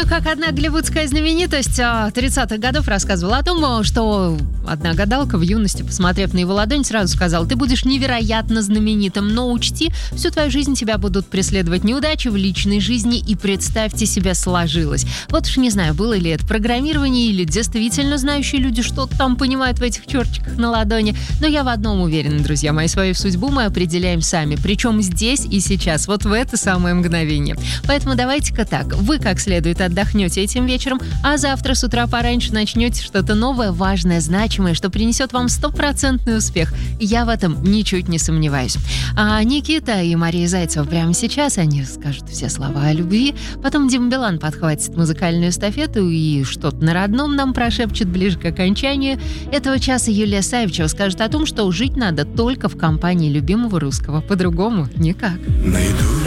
Помню, как одна голливудская знаменитость 30-х годов рассказывала о том, что одна гадалка в юности, посмотрев на его ладонь, сразу сказала: ты будешь невероятно знаменитым, но учти, всю твою жизнь тебя будут преследовать неудачи в личной жизни, и представьте себе, сложилось. Вот уж не знаю, было ли это программирование или действительно знающие люди что-то там понимают в этих черточках на ладони, но я в одном уверена, друзья мои, свою судьбу мы определяем сами, причем здесь и сейчас, вот в это самое мгновение. Поэтому давайте-ка так, вы как следует отдохнете этим вечером, а завтра с утра пораньше начнете что-то новое, важное, значимое, что принесет вам 100% успех. Я в этом ничуть не сомневаюсь. А Никита и Мария Зайцева прямо сейчас, они скажут все слова о любви, потом Дима Билан подхватит музыкальную эстафету и что-то на родном нам прошепчет ближе к окончанию этого часа. Юлия Савичева скажет о том, что жить надо только в компании любимого русского, по-другому никак.